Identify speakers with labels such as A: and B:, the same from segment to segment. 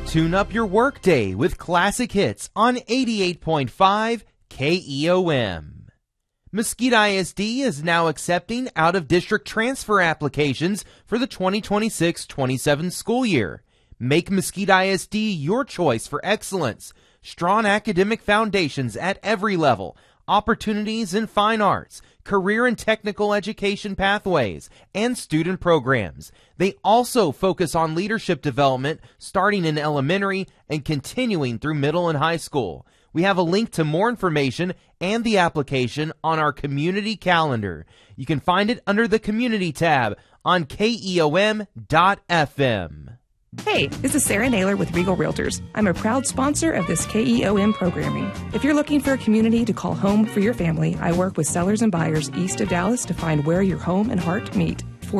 A: Tune up your workday with classic hits on 88.5 KEOM. Mesquite ISD is now accepting out-of-district transfer applications for the 2026-27 school year. Make Mesquite ISD your choice for excellence. Strong academic foundations at every level, opportunities in fine arts, career and technical education pathways, and student programs. They also focus on leadership development starting in elementary and continuing through middle and high school. We have a link to more information and the application on our community calendar. You can find it under the Community tab on KEOM.FM.
B: Hey, this is Sarah Naylor with Regal Realtors. I'm a proud sponsor of this KEOM programming. If you're looking for a community to call home for your family, I work with sellers and buyers east of Dallas to find where your home and heart meet.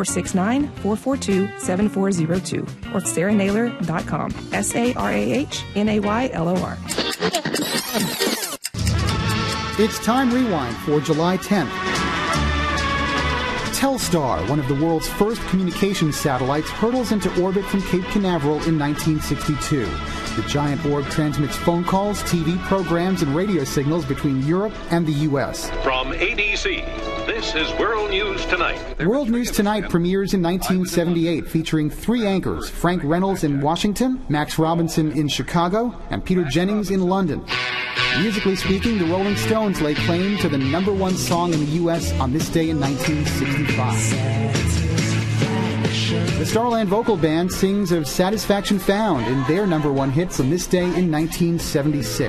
B: 469-442-7402 or sarahnaylor.com. SARAHNAYLOR.
C: It's Time Rewind for July 10th. Telstar, one of the world's first communications satellites, hurtles into orbit from Cape Canaveral in 1962. The giant orb transmits phone calls, TV programs, and radio signals between Europe and the U.S.
D: From ADC, this is World News Tonight.
C: World News Tonight premieres in 1978, featuring three anchors, Frank Reynolds in Washington, Max Robinson in Chicago, and Peter Jennings in London. Musically speaking, the Rolling Stones lay claim to the number one song in the U.S. on this day in 1965. The Starland Vocal Band sings of Satisfaction Found in their number one hits on this day in 1976.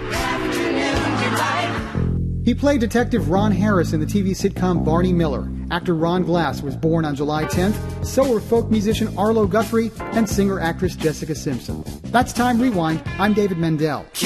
C: He played Detective Ron Harris in the TV sitcom Barney Miller. Actor Ron Glass was born on July 10th. So were folk musician Arlo Guthrie and singer-actress Jessica Simpson. That's Time Rewind. I'm David Mendel.